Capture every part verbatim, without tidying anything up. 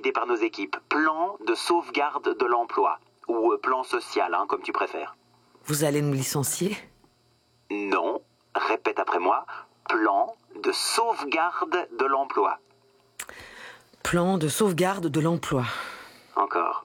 validé par nos équipes. Plan de sauvegarde de l'emploi. Ou euh, plan social, hein, comme tu préfères. Vous allez nous licencier ? Non, répète après moi. Plan de sauvegarde de l'emploi. Plan de sauvegarde de l'emploi. Encore.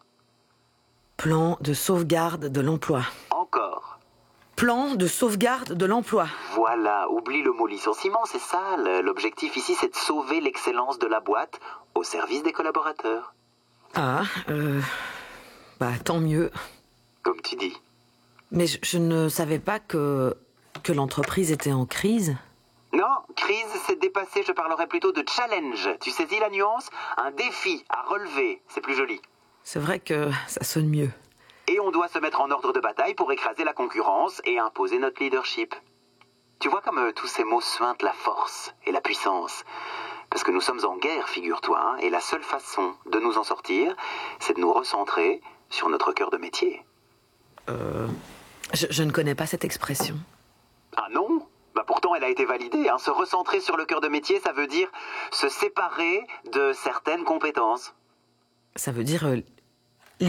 Plan de sauvegarde de l'emploi. Encore. Plan de sauvegarde de l'emploi. Voilà, oublie le mot licenciement, c'est ça. L'objectif ici, c'est de sauver l'excellence de la boîte au service des collaborateurs. Ah, euh... Bah, tant mieux. Comme tu dis. Mais je, je ne savais pas que, que l'entreprise était en crise. Non, crise, c'est dépassé, je parlerais plutôt de challenge. Tu saisis la nuance ? Un défi à relever, c'est plus joli. C'est vrai que ça sonne mieux. Et on doit se mettre en ordre de bataille pour écraser la concurrence et imposer notre leadership. Tu vois comme euh, tous ces mots suintent la force et la puissance. Parce que nous sommes en guerre, figure-toi, hein, et la seule façon de nous en sortir, c'est de nous recentrer sur notre cœur de métier. Euh... Je, je ne connais pas cette expression. Ah non ? Bah pourtant, elle a été validée. Hein. Se recentrer sur le cœur de métier, ça veut dire se séparer de certaines compétences. Ça veut dire euh, licencier ?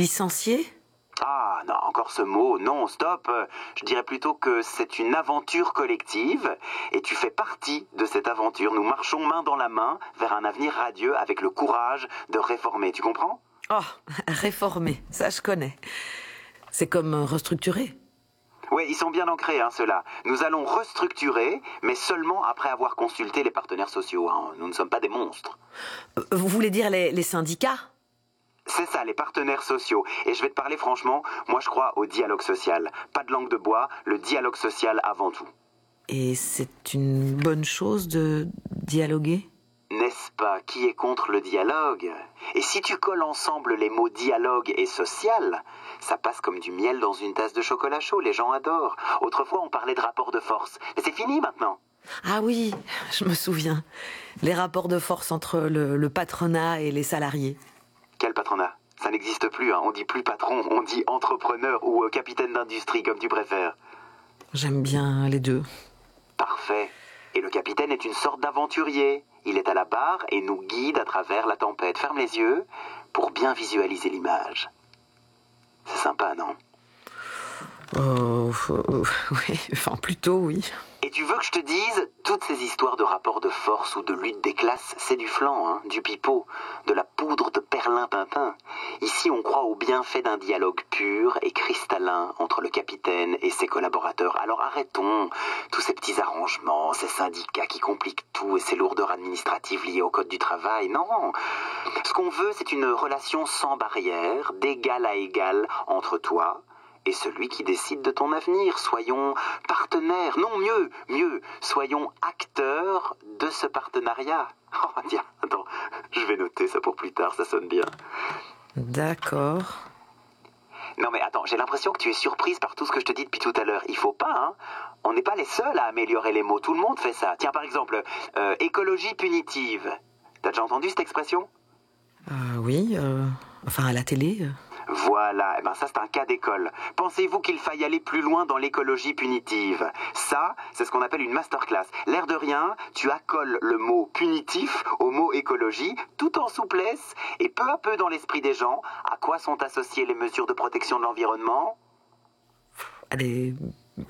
Ah non, encore ce mot, non, stop. Je dirais plutôt que c'est une aventure collective et tu fais partie de cette aventure. Nous marchons main dans la main vers un avenir radieux avec le courage de réformer, tu comprends ? Oh, réformer, ça je connais. C'est comme euh, restructurer. Oui, ils sont bien ancrés, hein, ceux-là. Nous allons restructurer, mais seulement après avoir consulté les partenaires sociaux. Hein. Nous ne sommes pas des monstres. Euh, vous voulez dire les, les syndicats ? C'est ça, les partenaires sociaux. Et je vais te parler franchement, moi je crois au dialogue social. Pas de langue de bois, le dialogue social avant tout. Et c'est une bonne chose de dialoguer ? N'est-ce pas, qui est contre le dialogue ? Et si tu colles ensemble les mots dialogue et social, ça passe comme du miel dans une tasse de chocolat chaud, les gens adorent. Autrefois on parlait de rapport de force, mais c'est fini maintenant. Ah oui, je me souviens. Les rapports de force entre le, le patronat et les salariés. Quel patronat ? Ça n'existe plus, hein. On dit plus patron, on dit entrepreneur ou euh, capitaine d'industrie, comme tu préfères. J'aime bien les deux. Parfait. Et le capitaine est une sorte d'aventurier. Il est à la barre et nous guide à travers la tempête. Ferme les yeux pour bien visualiser l'image. C'est sympa, non ? Oh, euh, oui, enfin plutôt oui. Et tu veux que je te dise, toutes ces histoires de rapports de force ou de lutte des classes, c'est du flan, hein, du pipeau, de la poudre de perlimpinpin. Ici, on croit au bienfait d'un dialogue pur et cristallin entre le capitaine et ses collaborateurs. Alors arrêtons tous ces petits arrangements, ces syndicats qui compliquent tout et ces lourdeurs administratives liées au code du travail. Non, ce qu'on veut, c'est une relation sans barrière, d'égal à égal entre toi et celui qui décide de ton avenir. Soyons partenaires, non mieux, mieux, soyons acteurs de ce partenariat. Oh tiens, attends, je vais noter ça pour plus tard, ça sonne bien. D'accord. Non mais attends, j'ai l'impression que tu es surprise par tout ce que je te dis depuis tout à l'heure. Il faut pas, hein. On n'est pas les seuls à améliorer les mots, tout le monde fait ça. Tiens par exemple, euh, écologie punitive. T'as déjà entendu cette expression ? Euh, oui, euh, enfin à la télé. Euh. Voilà, eh ben ça c'est un cas d'école. Pensez-vous qu'il faille aller plus loin dans l'écologie punitive ? Ça, c'est ce qu'on appelle une masterclass. L'air de rien, tu accoles le mot punitif au mot écologie, tout en souplesse, et peu à peu dans l'esprit des gens, à quoi sont associées les mesures de protection de l'environnement ? À des punitions ?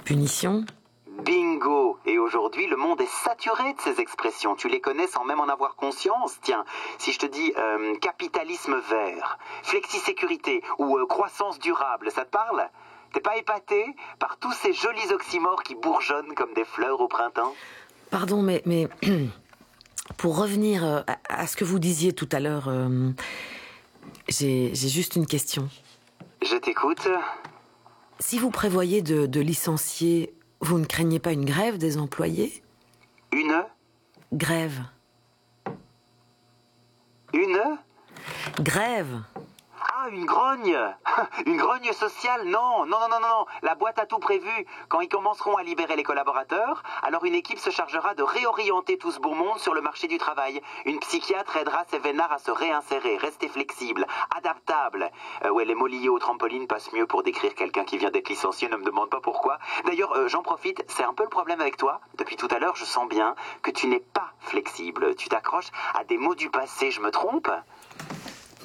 Bingo! Et aujourd'hui, le monde est saturé de ces expressions. Tu les connais sans même en avoir conscience. Tiens, si je te dis euh, capitalisme vert, flexisécurité ou euh, croissance durable, ça te parle ? T'es pas épaté par tous ces jolis oxymores qui bourgeonnent comme des fleurs au printemps ? Pardon, mais, mais pour revenir à, à ce que vous disiez tout à l'heure, euh, j'ai, j'ai juste une question. Je t'écoute. Si vous prévoyez de, de licencier, vous ne craignez pas une grève des employés ? Une ? Grève. Une ? Grève. Ah, une grogne! Une grogne sociale? Non, non, non, non, non, la boîte a tout prévu. Quand ils commenceront à libérer les collaborateurs, alors une équipe se chargera de réorienter tout ce beau monde sur le marché du travail. Une psychiatre aidera ces vénards à se réinsérer, rester flexible, adaptable. Euh, ouais, les mots liés au trampoline passent mieux pour décrire quelqu'un qui vient d'être licencié, ne me demande pas pourquoi. D'ailleurs, euh, j'en profite, c'est un peu le problème avec toi. Depuis tout à l'heure, je sens bien que tu n'es pas flexible. Tu t'accroches à des mots du passé, je me trompe ?